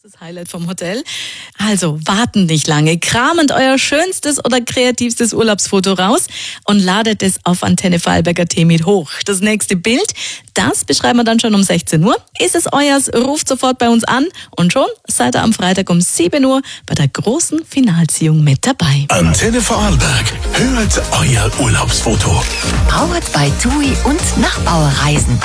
Das Highlight vom Hotel. Also warten nicht lange, kramt euer schönstes oder kreativstes Urlaubsfoto raus und ladet es auf Antenne Vorarlberger mit hoch. Das nächste Bild, das beschreiben wir dann schon um 16 Uhr. Ist es euers, ruft sofort bei uns an und schon seid ihr am Freitag um 7 Uhr bei der großen Finalziehung mit dabei. Antenne Vorarlberg, hört euer Urlaubsfoto. Powered by TUI und Nachbauerreisen.